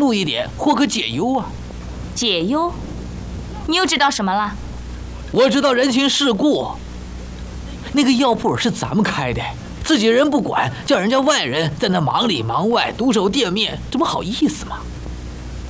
路一点，或可解忧啊。 解忧？你又知道什么了？ 我知道人情世故。那个药铺是咱们开的，自己人不管，叫人家外人在那忙里忙外，独守店面，这不好意思吗？